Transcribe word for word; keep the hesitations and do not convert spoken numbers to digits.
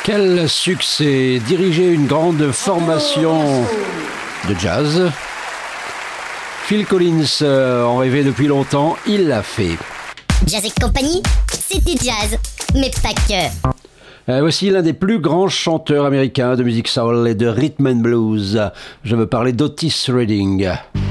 Quel succès! Diriger une grande formation de jazz. Phil Collins en rêvait depuis longtemps, il l'a fait. Jazz et compagnie, c'est du jazz, mais pas que. Euh, voici l'un des plus grands chanteurs américains de musique soul et de rhythm and blues. Je veux parler d'Otis Redding.